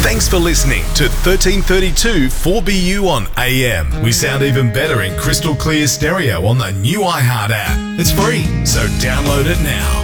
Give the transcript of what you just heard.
Thanks for listening to 1332 4BU on AM. We sound even better in crystal clear stereo on the new iHeart app. It's free, so download it now.